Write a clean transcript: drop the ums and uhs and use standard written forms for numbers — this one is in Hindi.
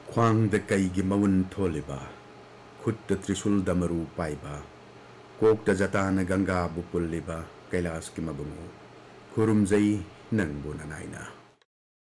ख्वांगदा कईगी मउन थोलिबा खुट्टा त्रिशूल दमरू पाइबा कोकता जताना गंगा बुपुल्लिबा कैलाश की मबुंगो खुरुमजई नंगबु ननाइना।